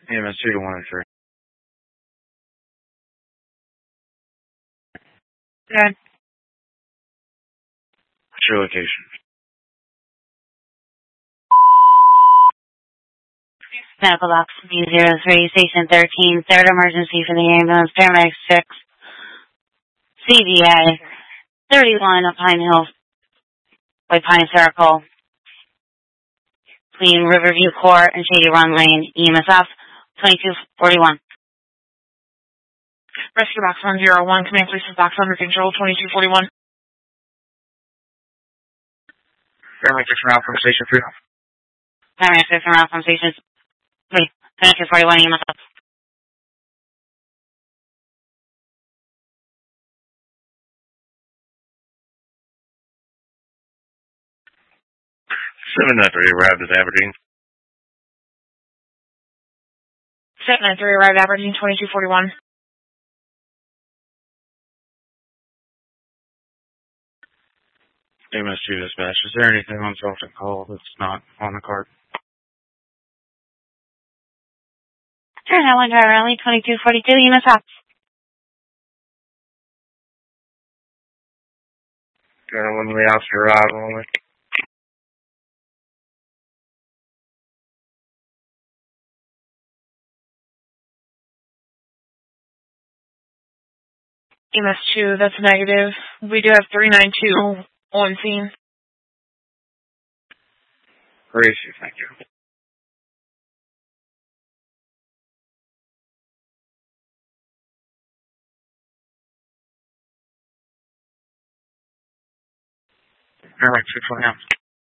EMS 2 to 1 and 3. Good. What's your location? Medical box B03, station 13, third emergency for the ambulance, paramedic 6, CVA 31 of Pine Hill, by Pine Circle, between Riverview Court and Shady Run Lane, EMSF 2241. Rescue box 101, command police box under control 2241. Paramedic 6 from out from station 3. Paramedic 6 from out from station 3, 2241 EMSF. 793 arrived at Aberdeen. 793 arrived at Aberdeen 2241. EMS 2 dispatch. Is there anything on Sultan call that's not on the card? Turn that one driver only 2242 EMSF. Turn one of the officer arrival only. EMS 2, that's negative. We do have 392 on scene. Great, thank you. Paramedic 6 from out.